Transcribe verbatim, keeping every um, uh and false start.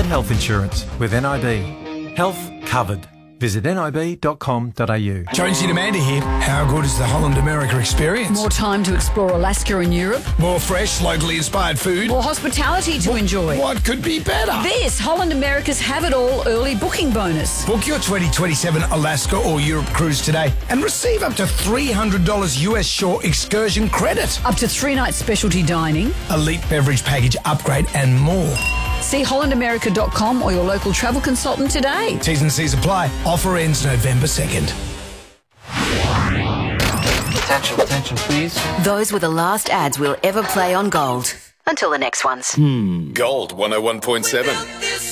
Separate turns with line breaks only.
health insurance with N I B. Health covered. Visit nib dot com dot a u.
Jonesy and Amanda here. How good is the Holland America experience?
More time to explore Alaska and Europe.
More fresh, locally inspired food.
More hospitality to enjoy.
What could be better?
This Holland America's Have It All early booking bonus.
Book your twenty twenty-seven Alaska or Europe cruise today and receive up to three hundred dollars U S shore excursion credit.
Up to three nights specialty dining.
Elite beverage package upgrade and more.
See holland america dot com or your local travel consultant today.
T's and C's apply. Offer ends November second.
Attention, attention, please.
Those were the last ads we'll ever play on Gold. Until the next ones.
Gold one oh one point seven.